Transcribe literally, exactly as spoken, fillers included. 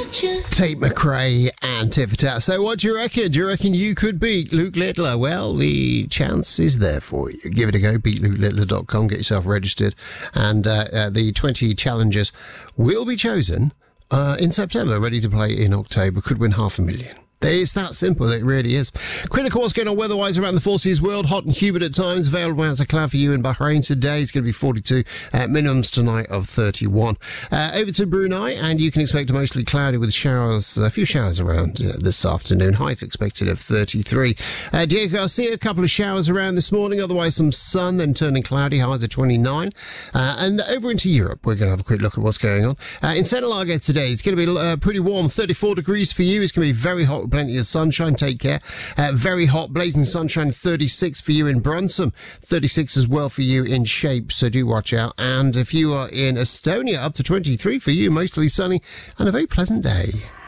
Tate McRae and Tit for Tat. So what do you reckon? Do you reckon you could beat Luke Littler? Well, the chance is there for you. Give it a go. beat luke littler dot com. Get yourself registered. And uh, uh, the twenty challengers will be chosen uh, in September, ready to play in October. Could win half a million. It's that simple, it really is. Critical what's going on weather-wise around the Four Seas world. Hot and humid at times. Available amounts of cloud for you in Bahrain today. It's going to be forty-two. Uh, minimums tonight of thirty-one. Uh, over to Brunei, and you can expect a mostly cloudy with showers, a few showers around uh, this afternoon. Highs expected of thirty-three. Uh, Diego Garcia, a couple of showers around this morning. Otherwise, some sun, then turning cloudy. Highs of twenty-nine. Uh, and over into Europe, we're going to have a quick look at what's going on. Uh, in Saint Lago today, it's going to be uh, pretty warm. thirty-four degrees for you. It's going to be very hot. Plenty of sunshine, take care. Uh, very hot, blazing sunshine, thirty-six for you in Brunssum, thirty-six as well for you in Shape, so do watch out. And if you are in Estonia, up to twenty-three for you, mostly sunny and a very pleasant day.